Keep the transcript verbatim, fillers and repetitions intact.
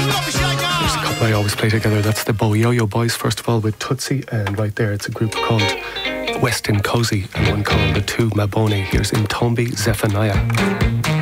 There's a couple I always play together. That's the Bo Yo Yo Boys, first of all, with Tootsie, and right there it's a group called Weston Cozy and one called the Two Maboni. Here's Intombi Zephaniah.